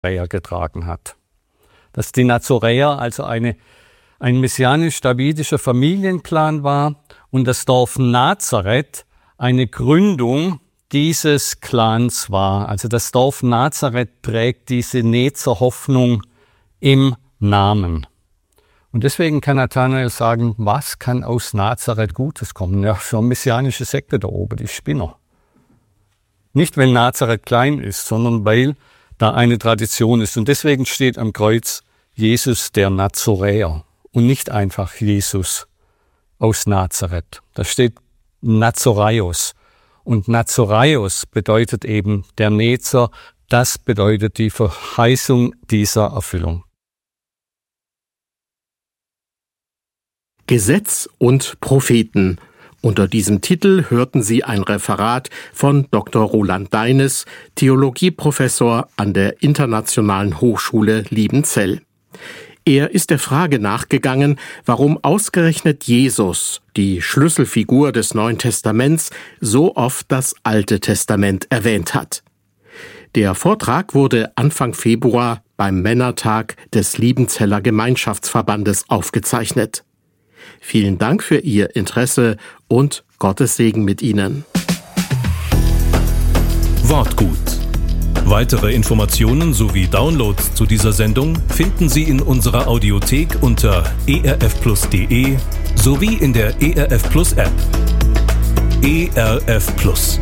getragen hat. Dass die Nazoräer also ein messianisch-davidischer Familienclan war und das Dorf Nazareth eine Gründung dieses Clans war. Also das Dorf Nazareth trägt diese Nezer Hoffnung im Namen. Und deswegen kann Nathanael sagen, was kann aus Nazareth Gutes kommen? Ja, so eine messianische Sekte da oben, die Spinner. Nicht, weil Nazareth klein ist, sondern weil da eine Tradition ist. Und deswegen steht am Kreuz Jesus der Nazoräer und nicht einfach Jesus aus Nazareth. Da steht Nazoraios. Und Nazoraios bedeutet eben der Nezer. Das bedeutet die Verheißung dieser Erfüllung. Gesetz und Propheten. Unter diesem Titel hörten Sie ein Referat von Dr. Roland Deines, Theologieprofessor an der Internationalen Hochschule Liebenzell. Er ist der Frage nachgegangen, warum ausgerechnet Jesus, die Schlüsselfigur des Neuen Testaments, so oft das Alte Testament erwähnt hat. Der Vortrag wurde Anfang Februar beim Männertag des Liebenzeller Gemeinschaftsverbandes aufgezeichnet. Vielen Dank für Ihr Interesse und Gottes Segen mit Ihnen. Wortgut. Weitere Informationen sowie Downloads zu dieser Sendung finden Sie in unserer Audiothek unter erfplus.de sowie in der ERF Plus App. ERF Plus.